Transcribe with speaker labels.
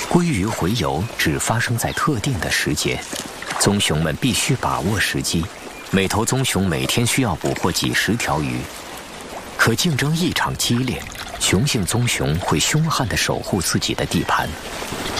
Speaker 1: 鲑鱼洄游只发生在特定的时节，棕熊们必须把握时机。每头棕熊每天需要捕获几十条鱼，可竞争异常激烈，雄性棕熊会凶悍地守护自己的地盘。